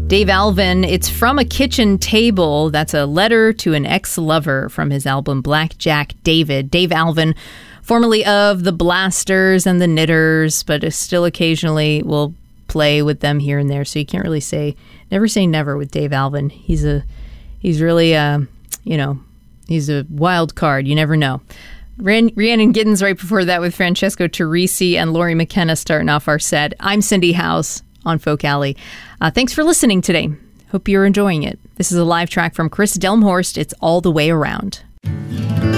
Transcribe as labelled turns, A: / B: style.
A: Dave Alvin, it's From a Kitchen Table. That's a letter to an ex-lover from his album Blackjack David. Dave Alvin, formerly of the Blasters and the Knitters, but still occasionally will play with them here and there. So you can't really never say never with Dave Alvin. He's really, he's a wild card. You never know. Rhiannon Giddens right before that with Francesco Turrisi and Lori McKenna starting off our set. I'm Cindy House on Folk Alley. Thanks for listening today. Hope you're enjoying it. This is a live track from Chris Delmhorst. It's All the Way Around.